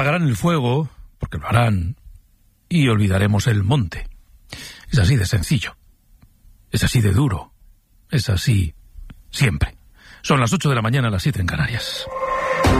apagarán el fuego, porque lo harán, y olvidaremos el monte. Es así de sencillo. Es así de duro. Es así siempre. Son las 8 de la mañana, las 7 en Canarias.